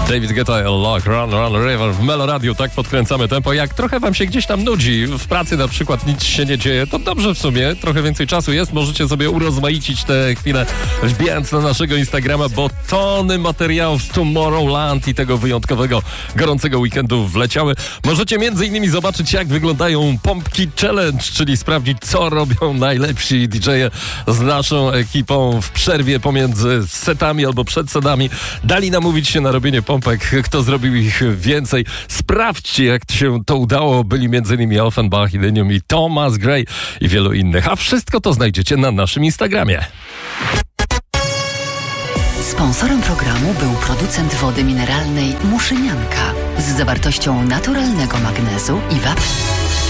David Guetta, Lock, Run, Run, River w Meloradiu, tak podkręcamy tempo. Jak trochę wam się gdzieś tam nudzi, w pracy na przykład nic się nie dzieje, to dobrze w sumie, trochę więcej czasu jest, możecie sobie urozmaicić te chwile, wbijając na naszego Instagrama, bo tony materiałów z Tomorrowland i tego wyjątkowego, gorącego weekendu wleciały. Możecie m.in. zobaczyć, jak wyglądają pompki challenge, czyli sprawdzić, co robią najlepsi DJ-e z naszą ekipą w przerwie pomiędzy setami albo przed setami. Dali namówić się na robienie pompek, kto zrobił ich więcej. Sprawdźcie, jak się to udało. Byli m.in. Offenbach, Illenium i Thomas Gray i wielu innych. A wszystko to znajdziecie na naszym Instagramie. Sponsorem programu był producent wody mineralnej Muszynianka z zawartością naturalnego magnezu i wapnia.